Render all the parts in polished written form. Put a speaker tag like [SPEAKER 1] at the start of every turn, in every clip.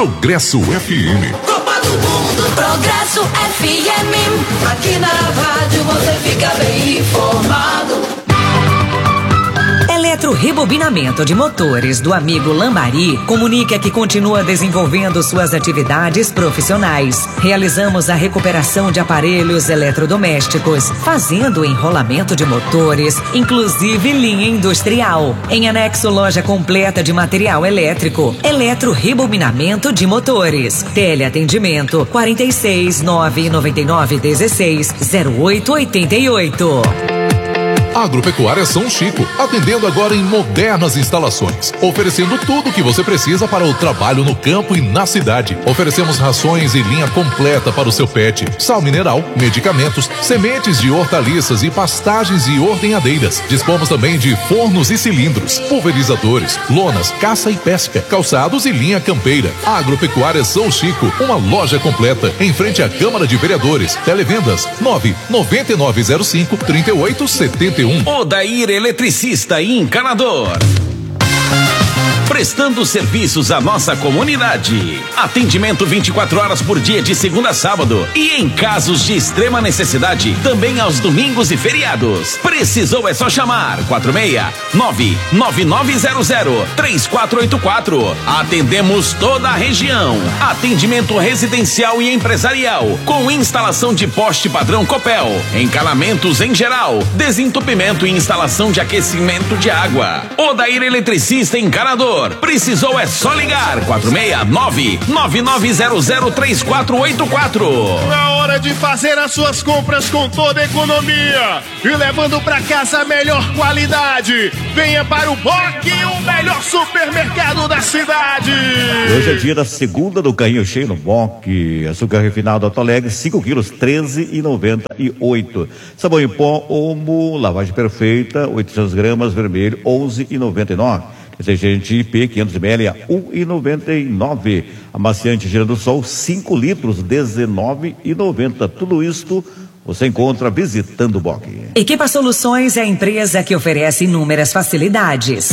[SPEAKER 1] Progresso FM.
[SPEAKER 2] Copa do Mundo, Progresso FM. Aqui na rádio você fica bem informado.
[SPEAKER 3] Eletrorebobinamento de motores do amigo Lambari comunica que continua desenvolvendo suas atividades profissionais. Realizamos a recuperação de aparelhos eletrodomésticos, fazendo enrolamento de motores, inclusive linha industrial. Em anexo, loja completa de material elétrico. Eletrorebobinamento de motores. Teleatendimento 46 999 16 0888.
[SPEAKER 1] Agropecuária São Chico, atendendo agora em modernas instalações, oferecendo tudo o que você precisa para o trabalho no campo e na cidade. Oferecemos rações e linha completa para o seu pet, sal mineral, medicamentos, sementes de hortaliças e pastagens e ordenhadeiras. Dispomos também de fornos e cilindros, pulverizadores, lonas, caça e pesca, calçados e linha campeira. Agropecuária São Chico, uma loja completa em frente à Câmara de Vereadores. Televendas 99905-3871.
[SPEAKER 4] Odair Eletricista e Encanador. Prestando serviços à nossa comunidade. Atendimento 24 horas por dia de segunda a sábado. E em casos de extrema necessidade, também aos domingos e feriados. Precisou é só chamar 469-9900-3484. Atendemos toda a região. Atendimento residencial e empresarial, com instalação de poste padrão Copel, encanamentos em geral, desentupimento e instalação de aquecimento de água. Odair Eletricista e Encanador. Precisou é só ligar 469-9900-3484.
[SPEAKER 5] Na hora de fazer as suas compras com toda a economia e levando pra casa a melhor qualidade, venha para o BOC, o melhor supermercado da cidade.
[SPEAKER 6] Hoje é dia da segunda do carrinho cheio no BOC. Açúcar refinado Alto Alegre, 5 quilos, R$13,98. Sabão em pó Omo, lavagem perfeita, 800 gramas, vermelho, R$11,99. Detergente IP 500 ml a R$1,99. Amaciante Gira do Sol 5 litros R$19,90. Tudo isto você encontra visitando o BOC.
[SPEAKER 3] Equipa Soluções é a empresa que oferece inúmeras facilidades.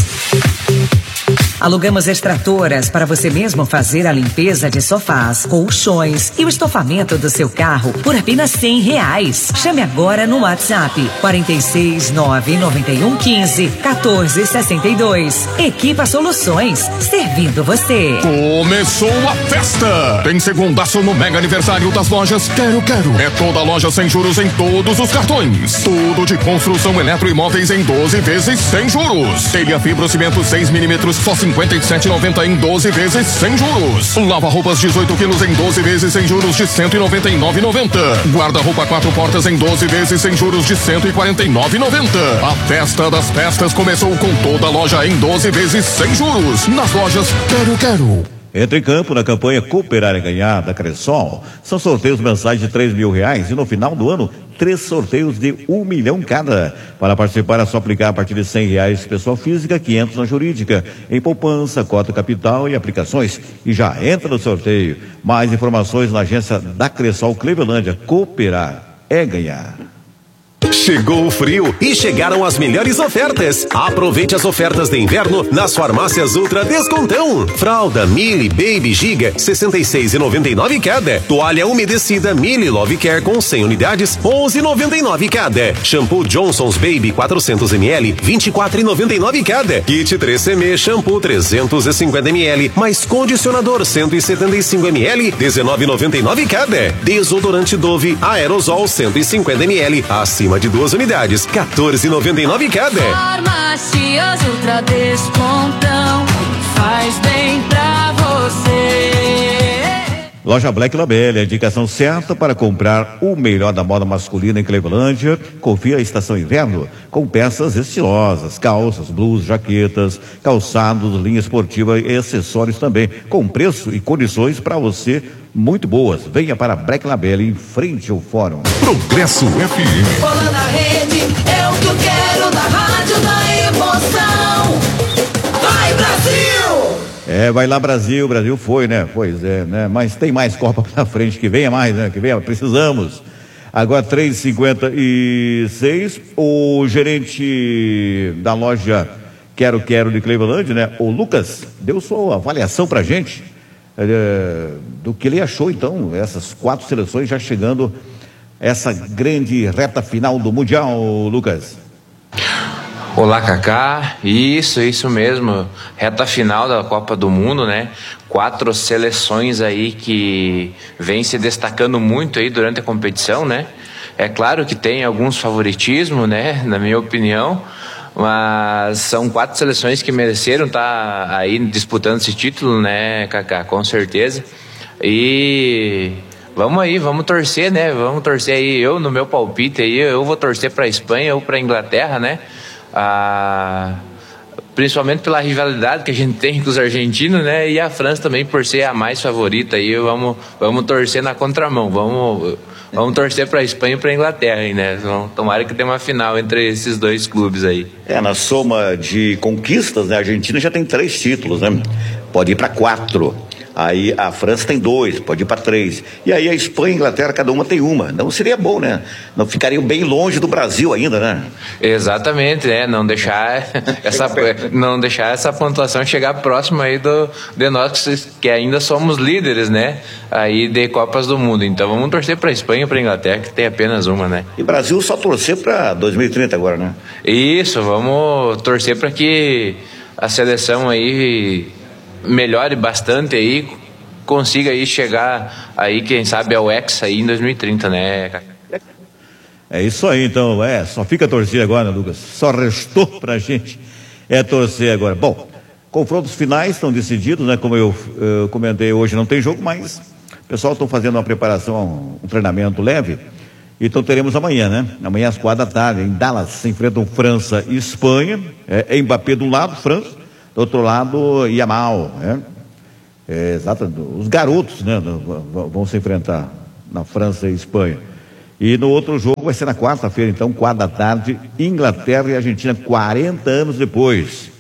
[SPEAKER 3] Alugamos extratoras para você mesmo fazer a limpeza de sofás, colchões e o estofamento do seu carro por apenas R$100. Chame agora no WhatsApp 46 991 15 14 62. Equipa Soluções, servindo você.
[SPEAKER 7] Começou a festa! Tem segundaço no mega aniversário das lojas Quero Quero. É toda loja sem juros em todos os cartões. Tudo de construção eletroimóveis em 12 vezes sem juros. Telha fibra cimento 6 milímetros só R$57,90 em 12 vezes sem juros. Lava-roupas 18 quilos em 12 vezes sem juros de R$199,90. Guarda-roupa 4 portas em 12 vezes sem juros de R$149,90. A festa das festas começou com toda a loja em 12 vezes sem juros. Nas lojas Quero Quero.
[SPEAKER 6] Entre em campo na campanha Cooperar e Ganhar da Cressol. São sorteios mensais de R$3.000 e no final do ano 3 sorteios de R$1 milhão cada. Para participar é só aplicar a partir de R$100 pessoa física, 500 na jurídica, em poupança, cota capital e aplicações, e já entra no sorteio. Mais informações na agência da Cressol Clevelândia. Cooperar é ganhar.
[SPEAKER 8] Chegou o frio e chegaram as melhores ofertas. Aproveite as ofertas de inverno nas farmácias Ultra Descontão. Fralda Mili Baby Giga 66,99 cada. Toalha umedecida Mili Love Care com 100 unidades 11,99 cada. Shampoo Johnson's Baby 400 ml 24,99 cada. Kit 3CM shampoo 350 ml mais condicionador 175 ml 19,99 cada. Desodorante Dove Aerosol 150 ml acima de 2 unidades, 14,99 cada.
[SPEAKER 2] Farmácias Ultra Descontão, faz bem pra você.
[SPEAKER 6] Loja Black Label, a indicação certa para comprar o melhor da moda masculina em Clevelândia. Confia a estação inverno com peças estilosas, calças, blusas, jaquetas, calçados, linha esportiva e acessórios também, com preço e condições para você muito boas. Venha para Black Label em frente ao Fórum.
[SPEAKER 1] Progresso FM.
[SPEAKER 2] Bola na rede, é o que eu quero na rádio da emoção. Vai, Brasil!
[SPEAKER 6] Vai lá Brasil, Brasil foi, né? Pois é, né? Mas tem mais Copa pra frente, que venha mais, né? Que venha, precisamos. Agora 3h56, o gerente da loja Quero Quero de Clevelândia, né? O Lucas, deu sua avaliação pra gente. do que ele achou, então, essas 4 seleções já chegando essa grande reta final do Mundial, Lucas.
[SPEAKER 9] Olá, Cacá, isso mesmo, reta final da Copa do Mundo, né? 4 seleções aí que vêm se destacando muito aí durante a competição, né? É claro que tem alguns favoritismos, né? Na minha opinião, mas são 4 seleções que mereceram estar aí disputando esse título, né, Cacá? Com certeza. E vamos torcer, né? Vamos torcer aí. Eu, no meu palpite aí, eu vou torcer para a Espanha ou para a Inglaterra, né? Principalmente pela rivalidade que a gente tem com os argentinos, né? E a França também por ser a mais favorita aí, vamos torcer na contramão, vamos torcer para a Espanha e para a Inglaterra aí, né? Tomara que tenha uma final entre esses 2 clubes aí.
[SPEAKER 6] Na soma de conquistas, né? A Argentina já tem 3 títulos, né? Pode ir para 4. Aí a França tem 2, pode ir para 3. E aí a Espanha e a Inglaterra, cada uma tem uma. Não seria bom, né? Não ficariam bem longe do Brasil ainda, né?
[SPEAKER 9] Exatamente, né? Não deixar essa pontuação chegar próximo aí de nós que ainda somos líderes, né? Aí de Copas do Mundo. Então vamos torcer para a Espanha e para a Inglaterra, que tem apenas uma, né?
[SPEAKER 6] E Brasil só torcer para 2030 agora, né?
[SPEAKER 9] Isso, vamos torcer para que a seleção aí melhore bastante aí, consiga aí chegar aí, quem sabe, ao Hexa aí em 2030, né?
[SPEAKER 6] É isso aí, então, só fica a torcer agora, né, Lucas? Só restou pra gente torcer agora. Bom, confrontos finais estão decididos, né? Como eu comentei, hoje não tem jogo, mas o pessoal está fazendo uma preparação, um treinamento leve, então teremos amanhã, né? Amanhã às 4h, em Dallas, se enfrentam França e Espanha, Mbappé de um lado, França, do outro lado, Yamal, né? Exato, os garotos, né? Vão se enfrentar na França e Espanha. E no outro jogo vai ser na quarta-feira, então, 4h, Inglaterra e Argentina, 40 anos depois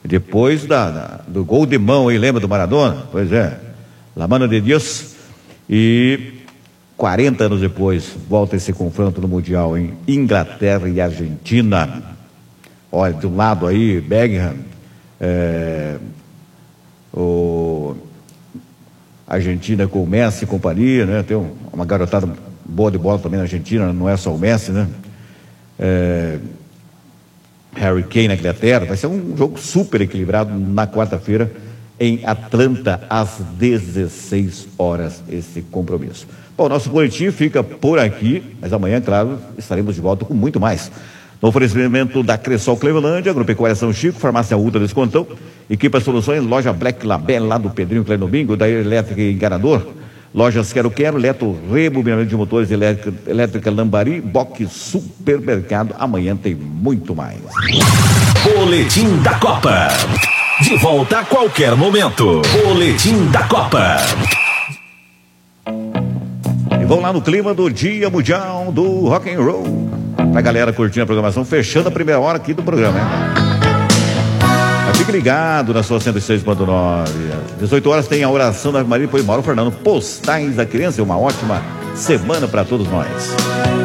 [SPEAKER 6] do gol de mão aí, lembra do Maradona? Pois é, La Mano de Dios. E 40 anos depois volta esse confronto no Mundial em Inglaterra e Argentina. Olha, de um lado aí, Beckham, Argentina com o Messi e companhia, né? Tem uma garotada boa de bola também na Argentina, não é só o Messi, né? Harry Kane na Inglaterra. Vai ser um jogo super equilibrado na quarta-feira em Atlanta, às 16 horas, esse compromisso. Bom, nosso boletim fica por aqui, mas amanhã, claro, estaremos de volta com muito mais. No oferecimento da Cressol Clevelândia, Agropecuária São Chico, Farmácia Ultra Descontão, Equipa Soluções, Loja Black Label, lá do Pedrinho Cleno Bingo, da Elétrica Enganador, Lojas Quero, Leto Rebobinamento de Motores, Elétrica Lambari, Boque Supermercado. Amanhã tem muito mais.
[SPEAKER 8] Boletim da Copa. De volta a qualquer momento. Boletim da Copa.
[SPEAKER 6] E vamos lá no clima do Dia Mundial do Rock and Roll. Pra galera curtindo a programação, fechando a primeira hora aqui do programa, hein? Mas fique ligado na sua 106.9. Às 18 horas tem a oração da Ave Maria, depois Mauro Fernando, Postais da Criança. Uma ótima semana para todos nós.